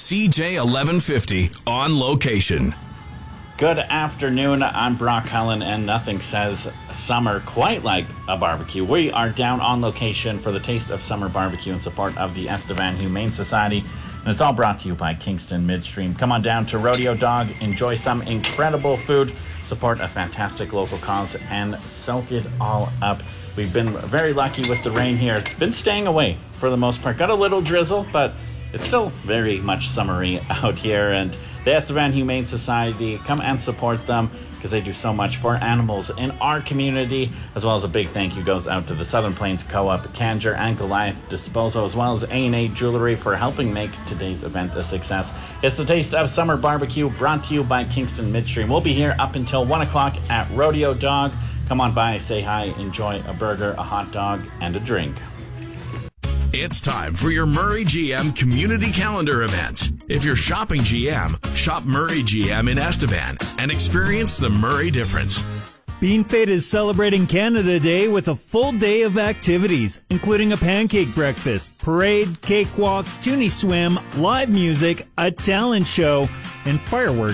CJ 1150 on location. Good afternoon, I'm Brock Cullen, and nothing says summer quite like a barbecue. We are down on location for the Taste of Summer Barbecue in support of the Estevan Humane Society, and it's all brought to you by Kingston Midstream. Come on down to Rodeo Dog, enjoy some incredible food, support a fantastic local cause, and soak it all up. We've been very lucky with the rain here. It's been staying away for the most part. Got a little drizzle, but it's still very much summery out here, and the Estevan Humane Society, come and support them because they do so much for animals in our community, as well as a big thank you goes out to the Southern Plains Co-op, Kanger and Goliath Disposal, as well as A&A Jewelry for helping make today's event a success. It's the Taste of Summer Barbecue brought to you by Kingston Midstream. We'll be here up until 1 o'clock at Rodeo Dog. Come on by, say hi, enjoy a burger, a hot dog, and a drink. It's time for your Murray GM Community Calendar event. If you're shopping GM, shop Murray GM in Estevan and experience the Murray difference. Bean Fate is celebrating Canada Day with a full day of activities, including a pancake breakfast, parade, cakewalk, toonie swim, live music, a talent show, and fireworks